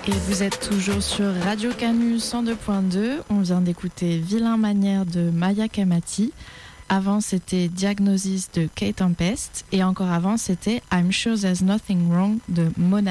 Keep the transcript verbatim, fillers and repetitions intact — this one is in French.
Et vous êtes toujours sur Radio Canu cent deux point deux. On vient d'écouter Vilain Manière de Maya Kamati. Avant, c'était Diagnosis de Kate Tempest. Et encore avant, c'était I'm Sure There's Nothing Wrong de Mona.